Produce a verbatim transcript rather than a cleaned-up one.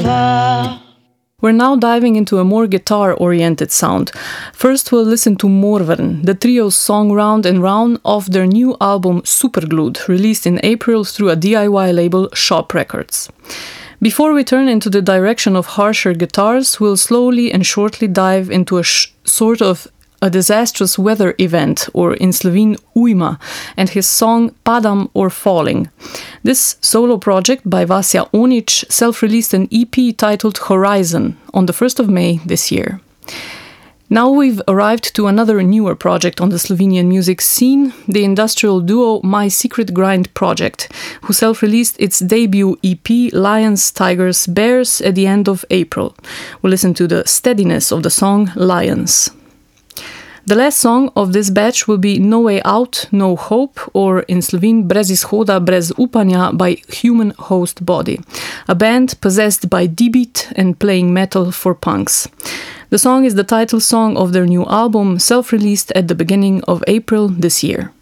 fa. We're now diving into a more guitar-oriented sound. First, we'll listen to Morvern, the trio's song Round and Round of their new album Superglued, released in April through a D I Y label, Shop Records. Before we turn into the direction of harsher guitars, we'll slowly and shortly dive into a sh- sort of a disastrous weather event, or in Slovene Ujma, and his song Padam or Falling. This solo project by Vasja Onic self-released an E P titled Horizon on the first of May this year. Now we've arrived to another newer project on the Slovenian music scene, the industrial duo My Secret Grind Project, who self-released its debut E P Lions, Tigers, Bears at the end of April. We'll listen to the steadiness of the song Lions. The last song of this batch will be No Way Out, No Hope, or in Slovene Brez izhoda, brez upanja by Human Host Body, a band possessed by D-beat and playing metal for punks. The song is the title song of their new album, self-released at the beginning of April this year.